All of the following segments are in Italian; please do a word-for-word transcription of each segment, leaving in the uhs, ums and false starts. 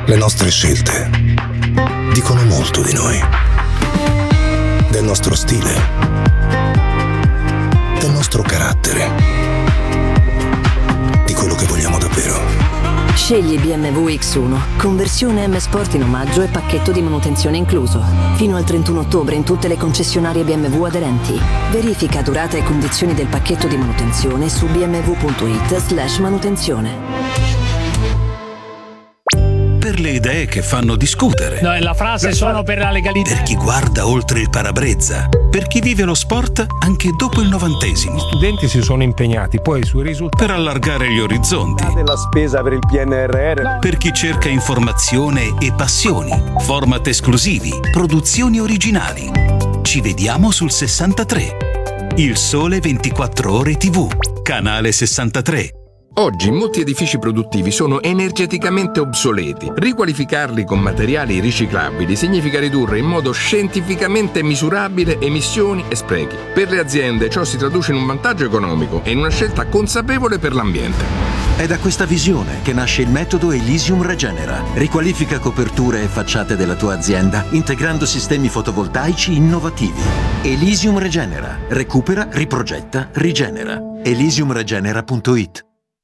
Le nostre scelte dicono molto di noi, del nostro stile, del nostro carattere, di quello che vogliamo davvero. Scegli B M W X uno, conversione M Sport in omaggio e pacchetto di manutenzione incluso. Fino al trentuno ottobre in tutte le concessionarie B M W aderenti. Verifica durata e condizioni del pacchetto di manutenzione su bmw.it slash manutenzione. Per le idee che fanno discutere. No, la frase sono per la legalità. Per chi guarda oltre il parabrezza. Per chi vive lo sport anche dopo il novantesimo. Gli studenti si sono impegnati, poi sui risultati. Per allargare gli orizzonti. La spesa per il P N R R. Per chi cerca informazione e passioni. Format esclusivi. Produzioni originali. Ci vediamo sul sessantatré. Il Sole ventiquattro Ore tivù. Canale sessantatré. Oggi molti edifici produttivi sono energeticamente obsoleti. Riqualificarli con materiali riciclabili significa ridurre in modo scientificamente misurabile emissioni e sprechi. Per le aziende ciò si traduce in un vantaggio economico e in una scelta consapevole per l'ambiente. È da questa visione che nasce il metodo Elysium Regenera. Riqualifica coperture e facciate della tua azienda integrando sistemi fotovoltaici innovativi. Elysium Regenera. Recupera, riprogetta, rigenera. elysium regenera punto it.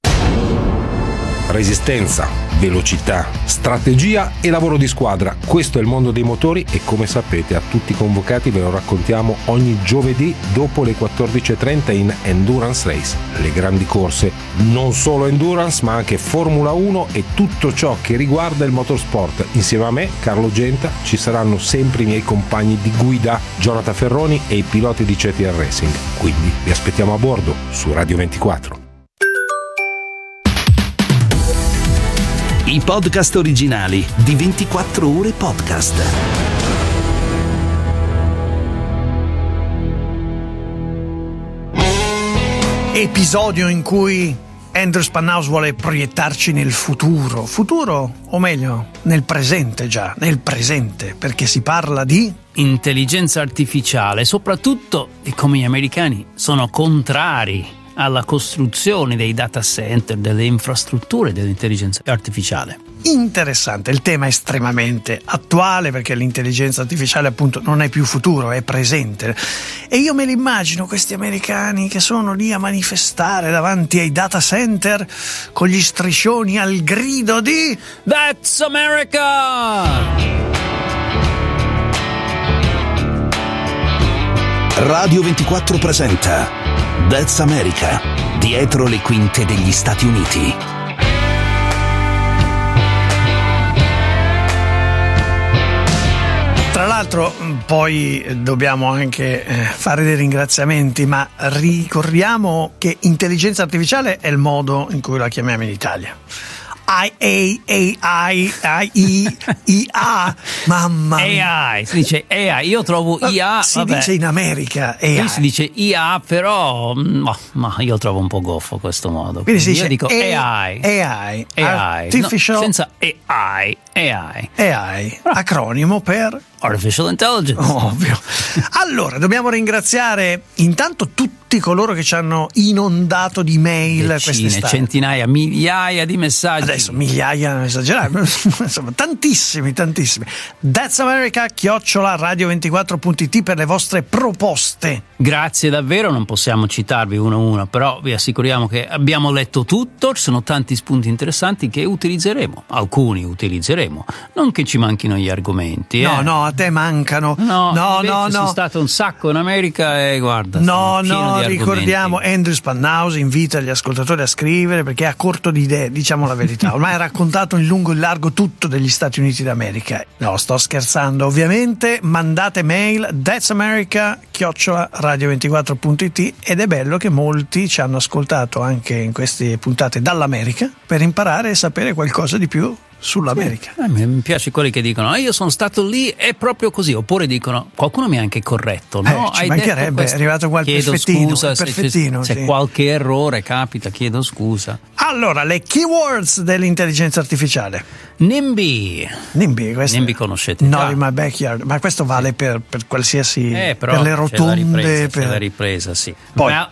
Resistenza, velocità, strategia e lavoro di squadra. Questo è il mondo dei motori e, come sapete, a tutti i convocati ve lo raccontiamo ogni giovedì dopo le quattordici e trenta in Endurance Race. Le grandi corse, non solo Endurance ma anche Formula uno e tutto ciò che riguarda il motorsport. Insieme a me, Carlo Genta, ci saranno sempre i miei compagni di guida, Jonathan Ferroni e i piloti di C T R Racing. Quindi vi aspettiamo a bordo su Radio ventiquattro. I podcast originali di ventiquattro Ore Podcast. Episodio in cui Andrew Spanhouse vuole proiettarci nel futuro. Futuro, o meglio, nel presente già, nel presente, perché si parla di intelligenza artificiale, soprattutto di come gli americani sono contrari alla costruzione dei data center, delle infrastrutture dell'intelligenza artificiale. Interessante, il tema è estremamente attuale perché l'intelligenza artificiale appunto non è più futuro, è presente. E io me li immagino questi americani che sono lì a manifestare davanti ai data center con gli striscioni al grido di That's America! Radio ventiquattro presenta That's America, dietro le quinte degli Stati Uniti. Tra l'altro poi dobbiamo anche fare dei ringraziamenti, ma ricordiamo che intelligenza artificiale è il modo in cui la chiamiamo in Italia. I A A I I I I A mamma mia. A I, si dice A I, io trovo I A, si vabbè. dice in America A I. Qui si dice I A, però ma, ma io trovo un po' goffo questo modo. Quindi si dice io dico A I. A I. A I. Artificial no, senza A I. A I. A I. Acronimo per Artificial Intelligence. Ovvio. Allora, dobbiamo ringraziare intanto tutti coloro che ci hanno inondato di mail Decine, quest'estate. Centinaia, migliaia di messaggi. Adesso migliaia, non esagerare, insomma tantissimi, tantissimi. That's America, chiocciola radio ventiquattro punto it per le vostre proposte. Grazie davvero, non possiamo citarvi uno a uno, però vi assicuriamo che abbiamo letto tutto, ci sono tanti spunti interessanti che utilizzeremo, alcuni utilizzeremo, non che ci manchino gli argomenti. No, eh. no, a te mancano. No, no, no, no. Sono stato un sacco in America e guarda. No, no, ricordiamo Andrew Spanhouse invita gli ascoltatori a scrivere perché è a corto di idee, diciamo la verità. Ormai ha raccontato in lungo e in largo tutto degli Stati Uniti d'America. No, sto scherzando, ovviamente. Mandate mail that's america chiocciola radio ventiquattro punto it ed è bello che molti ci hanno ascoltato anche in queste puntate dall'America per imparare e sapere qualcosa di più sull'America. Sì, mi piace quelli che dicono ah, io sono stato lì, è proprio così, oppure dicono qualcuno mi ha anche corretto, no? Eh, ci Hai mancherebbe, è arrivato qualche chiedo perfettino, scusa perfettino, se, se sì. qualche errore capita, chiedo scusa. Allora, le keywords dell'intelligenza artificiale. NIMBY. NIMBY, questo NIMBY conoscete Not già. in my backyard, ma questo vale per, per qualsiasi Eh, però per le c'è la rotonde, ripresa, per c'è la ripresa, sì. Poi, Well,